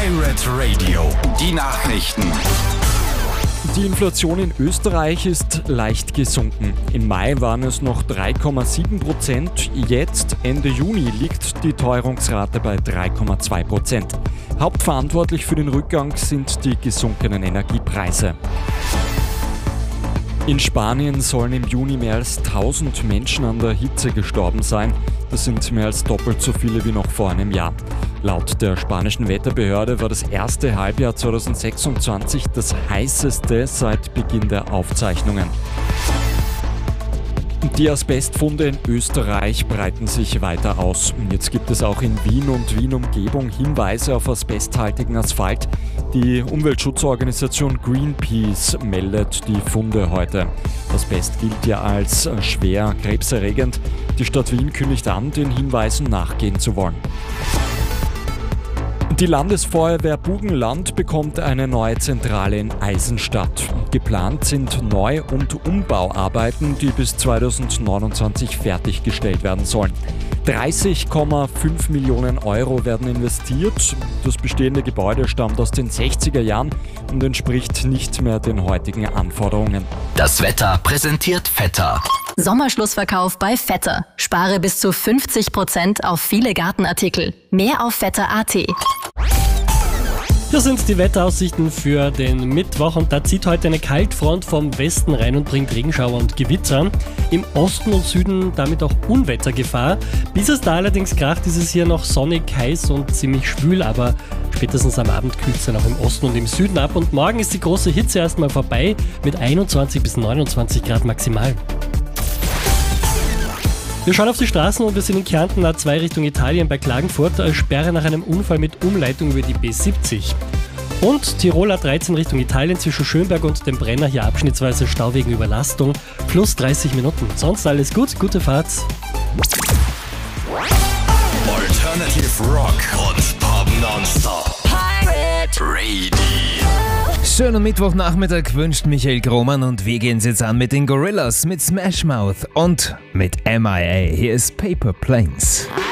Pirate Radio, die Nachrichten. Die Inflation in Österreich ist leicht gesunken. Im Mai waren es noch 3,7%. Jetzt, Ende Juni, liegt die Teuerungsrate bei 3,2%. Hauptverantwortlich für den Rückgang sind die gesunkenen Energiepreise. In Spanien sollen im Juni mehr als 1000 Menschen an der Hitze gestorben sein. Das sind mehr als doppelt so viele wie noch vor einem Jahr. Laut der spanischen Wetterbehörde war das erste Halbjahr 2026 das heißeste seit Beginn der Aufzeichnungen. Die Asbestfunde in Österreich breiten sich weiter aus. Jetzt gibt es auch in Wien und Wien-Umgebung Hinweise auf asbesthaltigen Asphalt. Die Umweltschutzorganisation Greenpeace meldet die Funde heute. Asbest gilt ja als schwer krebserregend. Die Stadt Wien kündigt an, den Hinweisen nachgehen zu wollen. Die Landesfeuerwehr Burgenland bekommt eine neue Zentrale in Eisenstadt. Geplant sind Neu- und Umbauarbeiten, die bis 2029 fertiggestellt werden sollen. 30,5 Millionen Euro werden investiert. Das bestehende Gebäude stammt aus den 60er Jahren und entspricht nicht mehr den heutigen Anforderungen. Das Wetter präsentiert Vetter. Sommerschlussverkauf bei Vetter. Spare bis zu 50% auf viele Gartenartikel. Mehr auf vetter.at. Hier sind die Wetteraussichten für den Mittwoch und da zieht heute eine Kaltfront vom Westen rein und bringt Regenschauer und Gewitter. Im Osten und Süden damit auch Unwettergefahr. Bis es da allerdings kracht, ist es hier noch sonnig, heiß und ziemlich schwül, aber spätestens am Abend kühlt es dann auch im Osten und im Süden ab. Und morgen ist die große Hitze erstmal vorbei mit 21 bis 29 Grad maximal. Wir schauen auf die Straßen und wir sind in Kärnten A2 Richtung Italien bei Klagenfurt. Sperre nach einem Unfall mit Umleitung über die B70. Und Tirol A13 Richtung Italien zwischen Schönberg und dem Brenner. Hier abschnittsweise Stau wegen Überlastung. Plus 30 Minuten. Sonst alles gut, gute Fahrt. Alternative Rock und Pop nonstop. Pirate Radio. Schönen Mittwochnachmittag wünscht Michael Grohmann und wir gehen jetzt an mit den Gorillas, mit Smash Mouth und mit MIA. Hier ist Paper Planes.